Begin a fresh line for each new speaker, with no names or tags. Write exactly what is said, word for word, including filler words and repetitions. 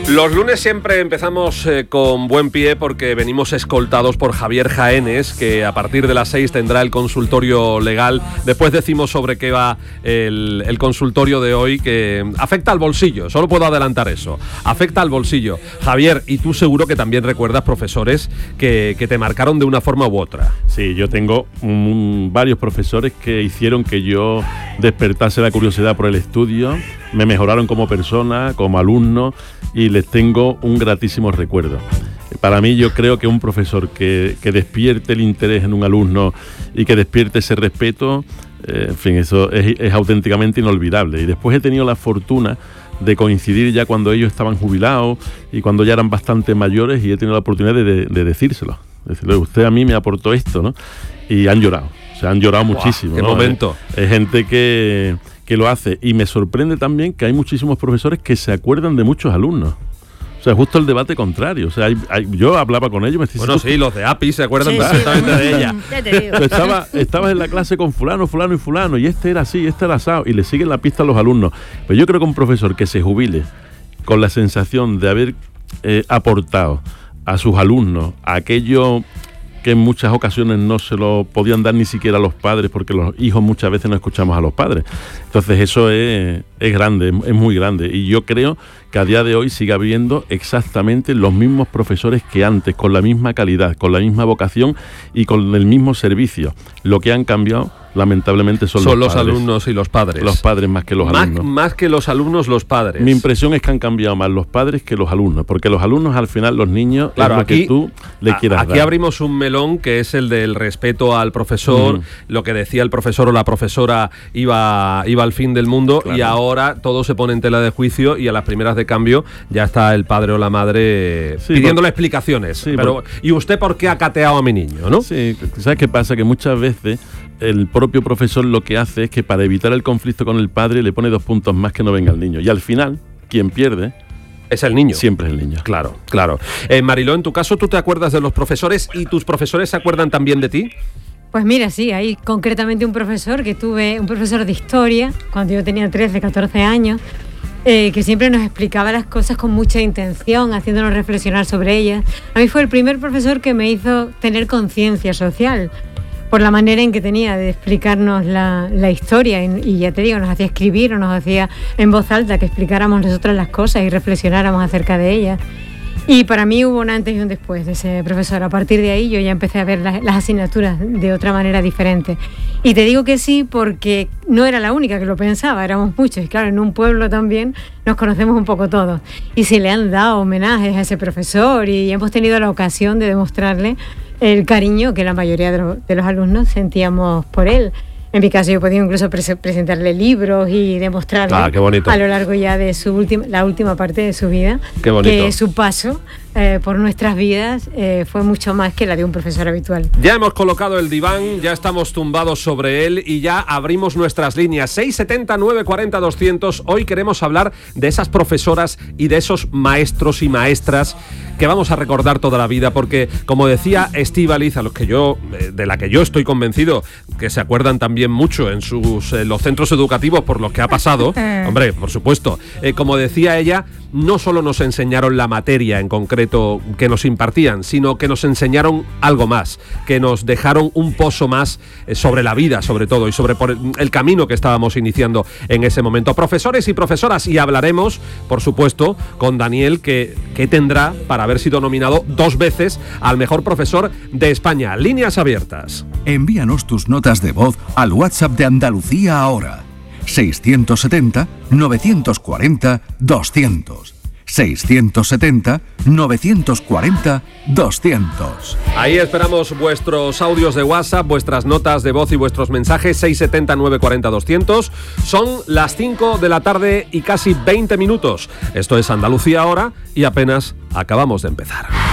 Los lunes siempre empezamos eh, con buen pie porque venimos escoltados por Javier Jaénes, que a partir de las seis tendrá el consultorio legal. Después decimos sobre qué va el, el consultorio de hoy, que afecta al bolsillo, solo puedo adelantar eso, afecta al bolsillo. Javier, y tú seguro que también recuerdas profesores que, que te marcaron de una forma u otra.
Sí, yo tengo un, varios profesores que hicieron que yo despertase la curiosidad por el estudio, me mejoraron como persona, como alumno, y les tengo un gratísimo recuerdo. Para mí, yo creo que un profesor que, que despierte el interés en un alumno y que despierte ese respeto, eh, en fin, eso es, es auténticamente inolvidable. Y después he tenido la fortuna de coincidir ya cuando ellos estaban jubilados y cuando ya eran bastante mayores, y he tenido la oportunidad de, de, de decírselo. Decirle, usted a mí me aportó esto, ¿no? Y han llorado, o sea, han llorado wow, muchísimo.
¡Qué
¿no?
momento!
Es, es gente que... que lo hace, y me sorprende también que hay muchísimos profesores que se acuerdan de muchos alumnos. O sea, justo el debate contrario. O sea, hay, hay, yo hablaba con ellos, me decían...
Bueno, sí, los de A P I se acuerdan
sí,
perfectamente
sí.
de ella.
Ya te digo.
Estaba, estabas en la clase con fulano, fulano y fulano, y este era así, este era asado, y le siguen la pista a los alumnos. Pero yo creo que un profesor que se jubile con la sensación de haber eh, aportado a sus alumnos aquello que en muchas ocasiones no se lo podían dar ni siquiera a los padres, porque los hijos muchas veces no escuchamos a los padres. Entonces eso es, es grande, es muy grande, y yo creo que a día de hoy sigue habiendo exactamente los mismos profesores que antes, con la misma calidad, con la misma vocación y con el mismo servicio. Lo que han cambiado, lamentablemente, son,
son
los,
los alumnos y los padres.
Los padres más que los
más,
alumnos.
Más que los alumnos, los padres.
Mi impresión es que han cambiado más los padres que los alumnos, porque los alumnos, al final, los niños,
claro,
es lo
aquí,
que tú le quieras
aquí
dar.
abrimos un melón que es el del respeto al profesor, mm. lo que decía el profesor o la profesora iba, iba al fin del mundo, claro. Y ahora todo se pone en tela de juicio, y a las primeras de cambio ya está el padre o la madre sí, pidiéndole por, explicaciones. Sí, pero, por, ¿y usted por qué ha cateado a mi niño? ¿No?
Sí, ¿sabes qué pasa? Que muchas veces el propio profesor lo que hace es que, para evitar el conflicto con el padre, le pone dos puntos más que no venga el niño. Y al final, quien pierde
es el niño.
Siempre es el niño.
Claro, claro. Eh, Mariló, en tu caso, ¿tú te acuerdas de los profesores y tus profesores se acuerdan también de ti?
Pues mira, sí, hay concretamente un profesor que tuve, un profesor de historia, cuando yo tenía trece, catorce años, eh, que siempre nos explicaba las cosas con mucha intención, haciéndonos reflexionar sobre ellas. A mí fue el primer profesor que me hizo tener conciencia social, por la manera en que tenía de explicarnos la, la historia, y, y ya te digo, nos hacía escribir o nos hacía en voz alta que explicáramos nosotros las cosas y reflexionáramos acerca de ellas. Y para mí hubo un antes y un después de ese profesor. A partir de ahí yo ya empecé a ver las, las asignaturas de otra manera diferente. Y te digo que sí porque no era la única que lo pensaba, éramos muchos. Y claro, en un pueblo también nos conocemos un poco todos. Y se le han dado homenajes a ese profesor y hemos tenido la ocasión de demostrarle el cariño que la mayoría de los, de los alumnos sentíamos por él. En mi caso, yo podía incluso pre- presentarle libros y demostrarle
ah, qué bonito.
A lo largo ya de su última, la última parte de su vida,
qué bonito.
Que su paso eh, por nuestras vidas eh, fue mucho más que la de un profesor habitual.
Ya hemos colocado el diván, ya estamos tumbados sobre él y ya abrimos nuestras líneas. seis setenta, nueve cuarenta, doscientos. Hoy queremos hablar de esas profesoras y de esos maestros y maestras que vamos a recordar toda la vida, porque, como decía Estíbaliz, a los que yo, de la que yo estoy convencido que se acuerdan también mucho en sus en los centros educativos por lo que ha pasado, hombre, por supuesto, eh, como decía ella, no solo nos enseñaron la materia en concreto que nos impartían, sino que nos enseñaron algo más, que nos dejaron un pozo más eh, sobre la vida, sobre todo, y sobre por el camino que estábamos iniciando en ese momento. Profesores y profesoras, y hablaremos, por supuesto, con Daniel, que, que tendrá para haber sido nominado dos veces al mejor profesor de España. Líneas abiertas.
Envíanos tus notas de voz al WhatsApp de Andalucía ahora. seiscientos setenta, novecientos cuarenta, doscientos. seiscientos setenta, novecientos cuarenta, doscientos.
Ahí esperamos vuestros audios de WhatsApp, vuestras notas de voz y vuestros mensajes. Seiscientos setenta, novecientos cuarenta, doscientos. Son las cinco de la tarde y casi veinte minutos. Esto es Andalucía ahora y apenas acabamos de empezar.